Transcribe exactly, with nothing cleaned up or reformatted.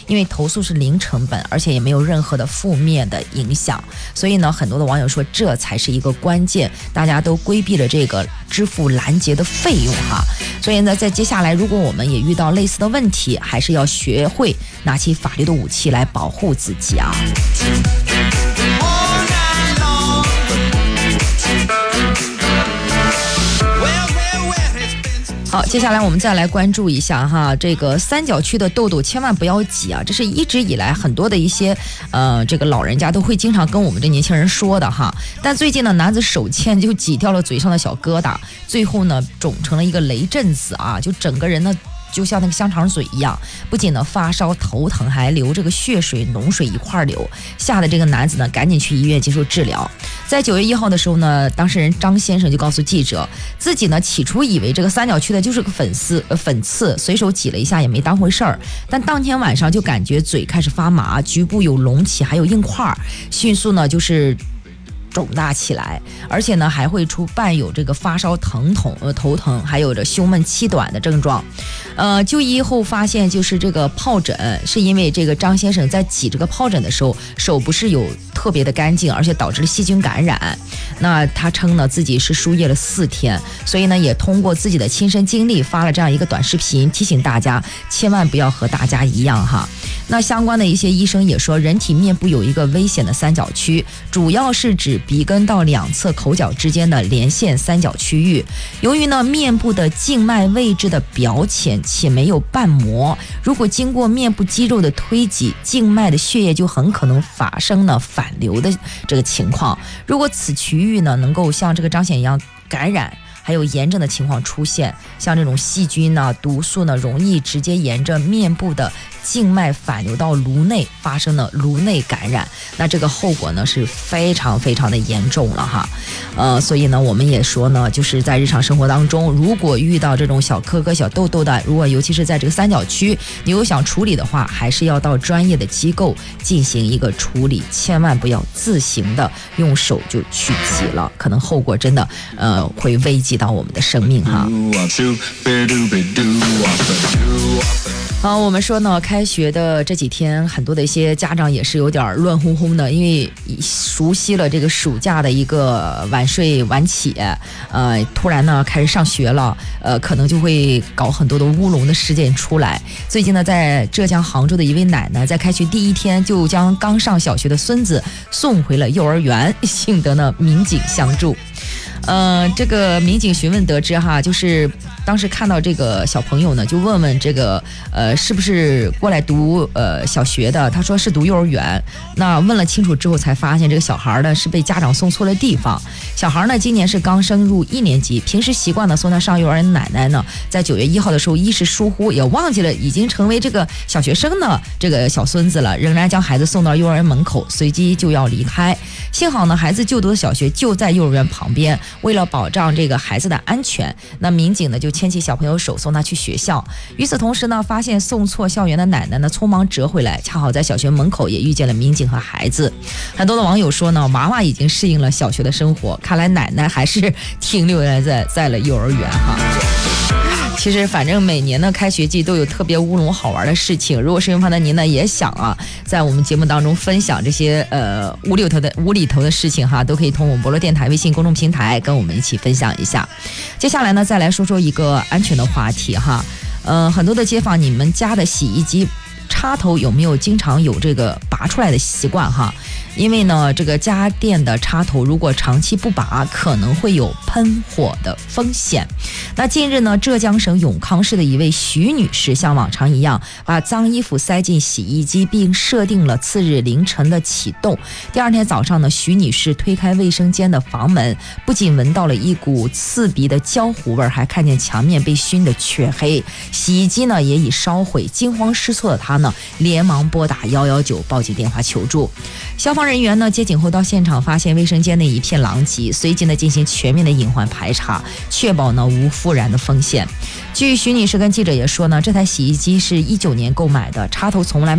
因为投诉是零成本，而且也没有任何的负面的影响，所以呢，很多的网友说这才是一个关键，大家都规避了这个支付拦截的费用哈。所以呢，在接下来如果我们也遇到类似的问题，还是要学会拿起法律的武器来保护自己啊。好，接下来我们再来关注一下哈，这个三角区的痘痘千万不要挤啊，这是一直以来很多的一些呃这个老人家都会经常跟我们这年轻人说的哈。但最近呢，男子手欠就挤掉了嘴上的小疙瘩，最后呢肿成了一个雷震子啊，就整个人呢就像那个香肠嘴一样，不仅呢发烧头疼，还流这个血水脓水一块流，吓得这个男子呢赶紧去医院接受治疗。在九月一号的时候呢，当事人张先生就告诉记者，自己呢起初以为这个三角区的就是个粉丝呃粉刺，随手挤了一下也没当回事儿，但当天晚上就感觉嘴开始发麻，局部有隆起还有硬块，迅速呢就是肿大起来，而且呢还会出伴有这个发烧、疼痛、呃头疼，还有着胸闷气短的症状。呃，就医后发现就是这个疱疹，是因为这个张先生在挤这个疱疹的时候，手不是有特别的干净，而且导致了细菌感染。那他称呢自己是输液了四天，所以呢也通过自己的亲身经历发了这样一个短视频，提醒大家千万不要和大家一样哈。那相关的一些医生也说，人体面部有一个危险的三角区，主要是指鼻根到两侧口角之间的连线三角区域。由于呢面部的静脉位置的表浅且没有瓣膜，如果经过面部肌肉的推挤，静脉的血液就很可能发生呢反流的这个情况。如果此区域呢能够像这个张显一样感染，还有炎症的情况出现，像这种细菌呢、毒素呢，容易直接沿着面部的静脉反流到颅内，发生了颅内感染，那这个后果呢是非常非常的严重了哈。呃，所以呢，我们也说呢，就是在日常生活当中，如果遇到这种小磕磕、小痘痘的，如果尤其是在这个三角区，你有想处理的话，还是要到专业的机构进行一个处理，千万不要自行的用手就去挤了，可能后果真的呃会危及到我们的生命哈。好，我们说呢，开学的这几天，很多的一些家长也是有点乱哄哄的，因为熟悉了这个暑假的一个晚睡晚起，呃，突然呢开始上学了，呃，可能就会搞很多的乌龙的事件出来。最近呢，在浙江杭州的一位奶奶，在开学第一天就将刚上小学的孙子送回了幼儿园，幸得呢民警相助。呃，这个民警询问得知哈，就是当时看到这个小朋友呢，就问问这个呃是不是过来读呃小学的，他说是读幼儿园。那问了清楚之后，才发现这个小孩呢是被家长送错了地方。小孩呢今年是刚升入一年级，平时习惯呢送他上幼儿园，奶奶呢在九月一号的时候一时疏忽，也忘记了已经成为这个小学生的这个小孙子了，仍然将孩子送到幼儿园门口，随即就要离开。幸好呢，孩子就读的小学就在幼儿园旁边。为了保障这个孩子的安全，那民警呢就牵起小朋友手送他去学校。与此同时呢，发现送错校园的奶奶呢匆忙折回来，恰好在小学门口也遇见了民警和孩子。很多的网友说呢，娃娃已经适应了小学的生活，看来奶奶还是停留在在了幼儿园哈。其实反正每年的开学季都有特别乌龙好玩的事情，如果是用方的您呢也想啊在我们节目当中分享这些呃无厘头的无厘头的事情哈，都可以通过博乐电台微信公众平台跟我们一起分享一下。接下来呢再来说说一个安全的话题哈，呃很多的街坊，你们家的洗衣机插头有没有经常有这个拔出来的习惯哈？因为呢，这个家电的插头如果长期不拔，可能会有喷火的风险。那近日呢，浙江省永康市的一位徐女士像往常一样，把脏衣服塞进洗衣机，并设定了次日凌晨的启动。第二天早上呢，徐女士推开卫生间的房门，不仅闻到了一股刺鼻的焦糊味，还看见墙面被熏得黢黑，洗衣机呢也已烧毁。惊慌失措的她呢，连忙拨打一一九报警电话求助。消防人员呢接警后到现场，发现卫生间内一片狼藉，随即呢进行全面的隐患排查，确保呢无复燃的风险。据徐女士跟记者也说呢，这台洗衣机是一九年购买的，插头从来